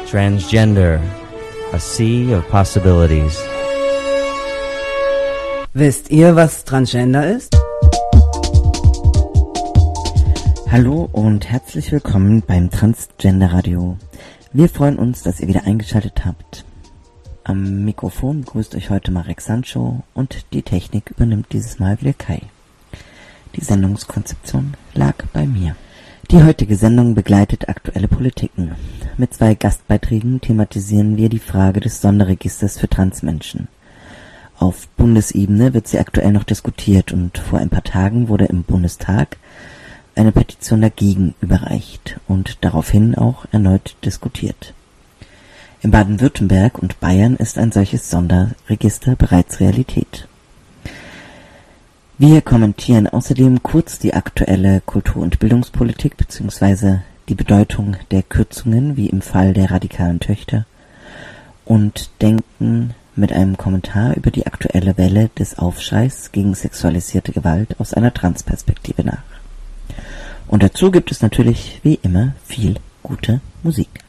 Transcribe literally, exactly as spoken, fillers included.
Transgender, a sea of possibilities. Wisst ihr, was Transgender ist? Hallo und herzlich willkommen beim Transgender Radio. Wir freuen uns, dass ihr wieder eingeschaltet habt. Am Mikrofon begrüßt euch heute Marek Sancho und die Technik übernimmt dieses Mal wieder Kai. Die Sendungskonzeption lag bei mir. Die heutige Sendung begleitet aktuelle Politiken. Mit zwei Gastbeiträgen thematisieren wir die Frage des Sonderregisters für Transmenschen. Auf Bundesebene wird sie aktuell noch diskutiert und vor ein paar Tagen wurde im Bundestag eine Petition dagegen überreicht und daraufhin auch erneut diskutiert. In Baden-Württemberg und Bayern ist ein solches Sonderregister bereits Realität. Wir kommentieren außerdem kurz die aktuelle Kultur- und Bildungspolitik bzw. die Bedeutung der Kürzungen wie im Fall der radikalen Töchter und denken mit einem Kommentar über die aktuelle Welle des Aufschreis gegen sexualisierte Gewalt aus einer Transperspektive nach. Und dazu gibt es natürlich wie immer viel gute Musik.